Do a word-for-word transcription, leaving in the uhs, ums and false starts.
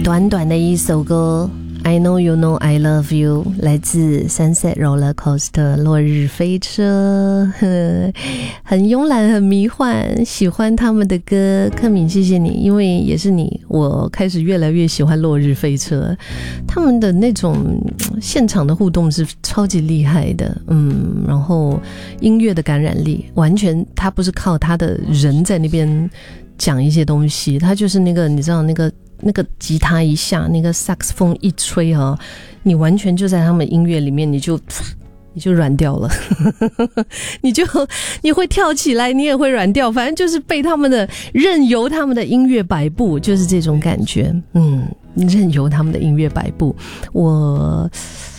短短的一首歌 I know you know I love you 来自 Sunset Roller Coaster 落日飞车，很慵懒很迷幻，喜欢他们的歌。克敏谢谢你，因为也是你我开始越来越喜欢落日飞车，他们的那种现场的互动是超级厉害的，嗯，然后音乐的感染力完全他不是靠他的人在那边讲一些东西，他就是那个你知道那个那个吉他一下，那个萨克斯风一吹啊，你完全就在他们音乐里面，你就你就软掉了你就你会跳起来，你也会软掉，反正就是被他们的任由他们的音乐摆布，就是这种感觉，嗯，任由他们的音乐摆布。我